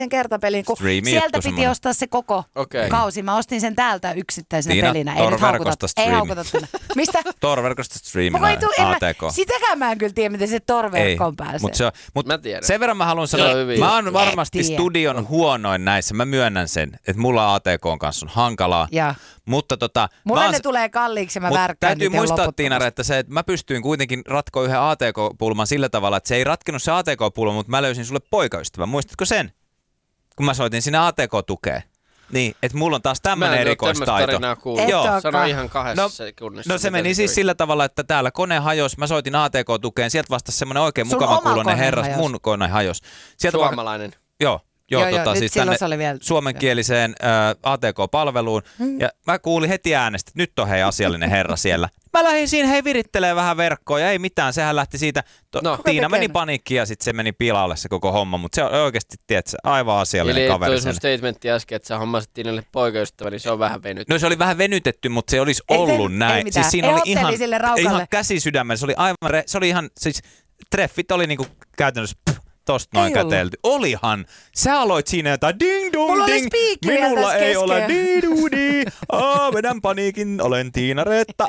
kertapelin, kun sieltä piti ostaa se koko kausi. Mä ostin sen täältä yksittäisenä pelinä. Ei haukuta tänne. Mistä? Tor-verkosta striiminä ATK. Sitäkään mä en kyllä tiedä, miten se Tor-verkkoon pääsee. Mutta sen verran mä haluan sanoa, että mä oon varmasti studion huonoin näissä. Mä myönnän sen, että mulla ATK:n kanssa on hankalaa. Mutta mulle ne tulee kalliiksi ja mä värkkään. Täytyy muistaa, Tiinare, että mä pystyin kuitenkin ratkoa yhden ATK-pulman sillä tavalla, että se ei ratkenut se ATK-pulma, mutta mä löysin sulle poikaystävän. Muistatko sen? Kun mä soitin sinne ATK-tukeen. Niin, että mulla on taas tämmönen erikoistaito. Joo, sano ihan 2 sekunnissa. No se meni siis sillä tavalla, että täällä kone hajosi. Mä soitin ATK-tukeen. Sieltä vastasi semmoinen oikein mukavankuuloinen herras. Mun kone hajosi. Suomalainen. Joo, siis tänne suomenkieliseen ATK-palveluun. Ja mä kuulin heti äänestä, että nyt on asiallinen herra siellä. Mä lähdin siinä virittelee vähän verkkoa ja ei mitään, sehän lähti siitä. Tiina meni paniikkiin ja sitten se meni pilalle se koko homma, mutta se on oikeasti, tiedätkö, aivan asiallinen kaveri. Eli toi sun statementti äsken, että sä hommasit Tiinalle poikaystävä, niin se on vähän venytetty. No se oli vähän venytetty, mutta se olisi ollut näin. Siis siinä oli ihan käsisydämellä, se oli ihan, siis treffit oli niinku käytännössä tosta noin kätelty. Olihan. Sä aloit siinä jotain ding dong ding. Minulla ei ole di-du-di. Vedän paniikin. Olen Tiina-Reetta.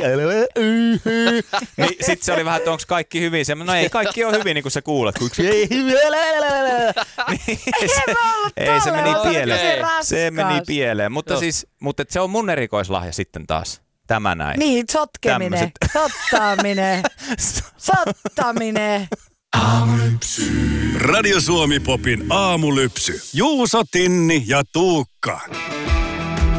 Niin sit se oli vähän, että onks kaikki hyvin. No ei, kaikki on hyvin, niin kuin sä kuulet. Ei, se meni pieleen. Se meni pieleen. Mutta siis, se on mun erikoislahja sitten taas. Tämä näin. Niin, sotkeminen. Sottaminen. Aamulypsy. Radio Suomi Popin aamulypsy. Juuso, Tinni ja Tuukka.